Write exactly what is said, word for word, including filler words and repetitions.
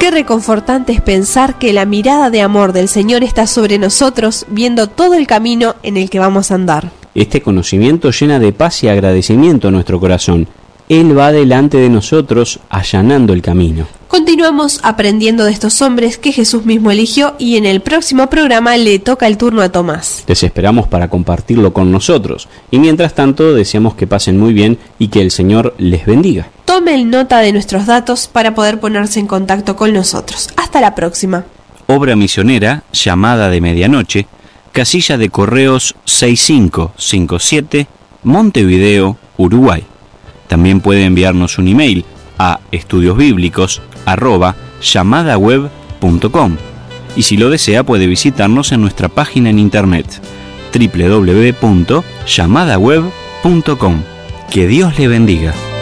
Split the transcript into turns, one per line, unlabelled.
Qué reconfortante es pensar que la mirada de amor del Señor está sobre nosotros, viendo todo el camino en el que vamos a andar.
Este conocimiento llena de paz y agradecimiento nuestro corazón. Él va delante de nosotros, allanando el camino.
Continuamos aprendiendo de estos hombres que Jesús mismo eligió, y en el próximo programa le toca el turno a Tomás.
Les esperamos para compartirlo con nosotros, y mientras tanto deseamos que pasen muy bien y que el Señor les bendiga.
Tomen nota de nuestros datos para poder ponerse en contacto con nosotros. Hasta la próxima.
Obra misionera, Llamada de Medianoche, casilla de correos seis cinco cinco siete, Montevideo, Uruguay. También puede enviarnos un email a estudiosbíblicos arroba llamadaweb punto com, y si lo desea puede visitarnos en nuestra página en internet doble u doble u doble u punto llamadaweb punto com. Que Dios le bendiga.